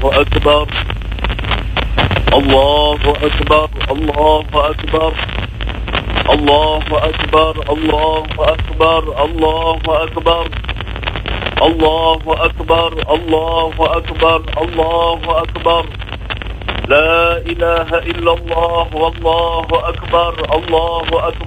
أكبر الله أكبر الله أكبر الله أكبر الله أكبر الله أكبر الله أكبر الله أكبر الله أكبر لا إله إلا الله والله أكبر الله أكبر